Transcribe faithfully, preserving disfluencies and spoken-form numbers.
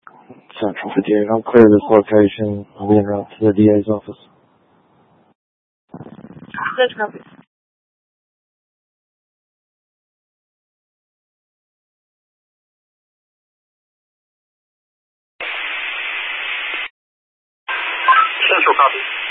Central fifty-eight. I'm clear of this location. I'll be en route to the D A's office. That's copy. Central copy.